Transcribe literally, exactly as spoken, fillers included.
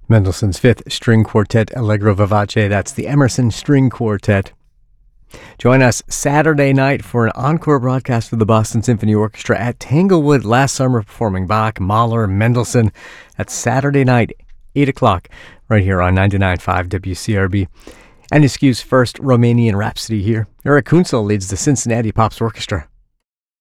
Mendelssohn's Fifth String Quartet Allegro Vivace. That's the Emerson String Quartet. Join us Saturday night for an encore broadcast of the Boston Symphony Orchestra at Tanglewood last summer, performing Bach, Mahler, Mendelssohn. That's Saturday night, eight o'clock, right here on ninety-nine point five W C R B. And Askew's first Romanian Rhapsody here. Eric Kunzel leads the Cincinnati Pops Orchestra.